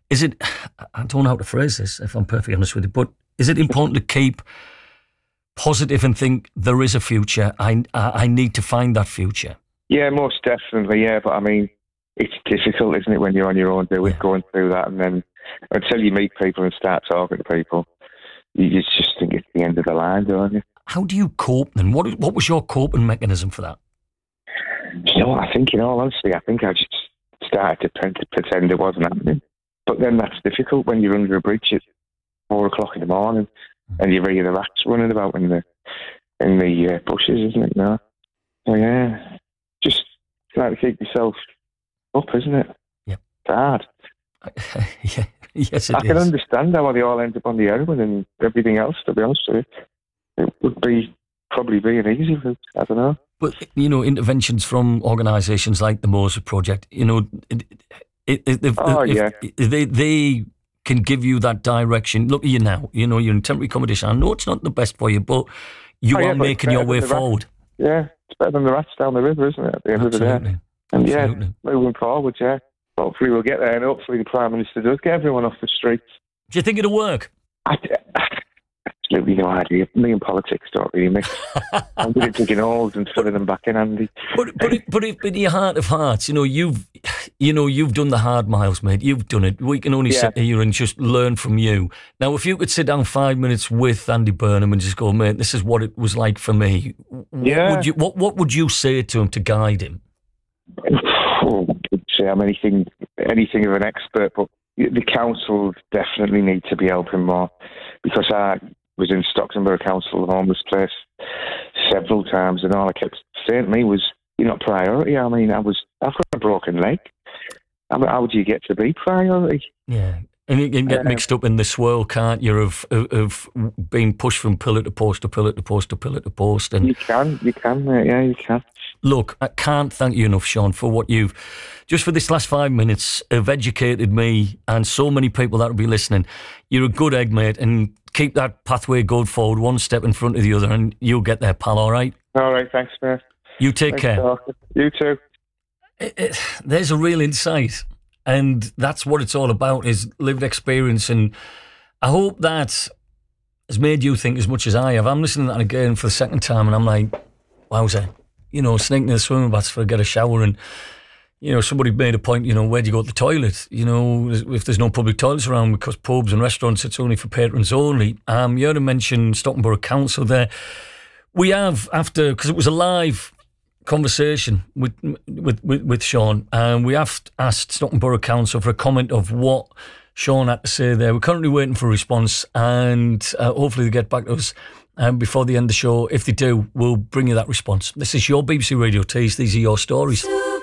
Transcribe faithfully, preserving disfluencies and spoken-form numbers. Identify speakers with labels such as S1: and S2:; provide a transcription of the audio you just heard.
S1: is it, I don't know how to phrase this, if I'm perfectly honest with you, but is it important to keep positive and think there is a future? I, I, I need to find that future.
S2: Yeah, most definitely, yeah. But I mean, it's difficult, isn't it, when you're on your own doing, yeah. going through that, and then until you meet people and start talking to people, you just think it's the end of the line, don't you?
S1: How do you cope then? What what was your coping mechanism for that?
S2: You know, I think, in all honesty, I think I just started to pretend, to pretend it wasn't happening. But then that's difficult when you're under a bridge at four o'clock in the morning mm-hmm. and you hear the rats running about in the in the uh, bushes, isn't it? No, so yeah, just try to keep yourself up, isn't it?
S1: Yeah,
S2: it's hard.
S1: yeah, yes, it
S2: I
S1: is.
S2: can understand how they all end up on the heroin and everything else. To be honest with you, it would be probably be an easy route. I don't know.
S1: But, you know, interventions from organisations like the Moses Project, you know, it, it, it, if,
S2: oh,
S1: if,
S2: yeah.
S1: they they can give you that direction. Look at you now, you know, you're in temporary accommodation. I know it's not the best for you, but you
S2: oh,
S1: are
S2: yeah, but
S1: making your way forward.
S2: Yeah, it's better than the rats down the river, isn't it, at the end
S1: Absolutely.
S2: of the day? And
S1: Absolutely.
S2: yeah, moving forward, yeah. Hopefully we'll get there, and hopefully the Prime Minister does get everyone off the streets.
S1: Do you think it'll work?
S2: I, absolutely no idea. Me and politics don't really mix. I'm good at digging holes and filling them back in, Andy.
S1: But but it, but it, in your heart of hearts, you know you've you know you've done the hard miles, mate. You've done it. We can only
S2: yeah.
S1: sit here and just learn from you. Now, if you could sit down five minutes with Andy Burnham and just go, mate, this is what it was like for me.
S2: Yeah.
S1: What would you what what would you say to him to guide him?
S2: Oh, I could say I'm anything anything of an expert, but the council definitely need to be helping more, because I was in Stockton Borough Council, the homeless place, several times, and all I kept saying to me was, you're not priority. I mean, I was, I've got a broken leg. How, how would you get to be priority?
S1: Yeah. And you can get
S2: uh,
S1: mixed up in the swirl, can't you, of, of of being pushed from pillar to post to pillar to post to pillar to post. And
S2: you can, you can, mate. Yeah, you can.
S1: Look, I can't thank you enough, Sean, for what you've, just for this last five minutes, have educated me and so many people that will be listening. You're a good egg, mate, and keep that pathway going forward, one step in front of the other, and you'll get there, pal, all right?
S2: All right, thanks, mate.
S1: You take
S2: thanks,
S1: care.
S2: Doctor. You too.
S1: It, it, there's a real insight, and that's what it's all about, is lived experience, and I hope that has made you think as much as I have. I'm listening to that again for the second time, and I'm like, wowzer. You know, sneaking to the swimming baths for get a shower, and, you know, somebody made a point, you know, where do you go to the toilet? You know, if there's no public toilets around, because pubs and restaurants, it's only for patrons only. Um, you heard him mention Stockton Borough Council there. We have, after, because it was a live conversation with, with, with, with Sean, and we have asked Stockton Borough Council for a comment of what Sean had to say there. We're currently waiting for a response, and uh, hopefully they get back to us Um, before the end of the show. If they do, we'll bring you that response. This is your B B C Radio Tees. These are your stories.